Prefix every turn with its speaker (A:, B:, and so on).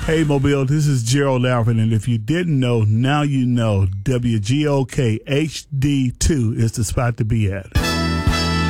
A: Hey, Mobile, this is Gerald Alvin, and if you didn't know, now you know WGOK HD2 is the spot to be at.